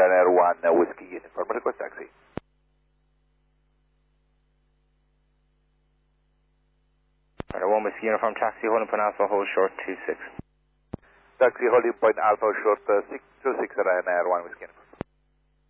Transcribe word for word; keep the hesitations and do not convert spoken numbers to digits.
Ryanair one uh, Whiskey Uniform. Request taxi. Ryanair one Whiskey Uniform taxi, holding point Alpha, hold short two six. Taxi holding point Alpha short uh, six two six Ryanair one Whiskey Uniform.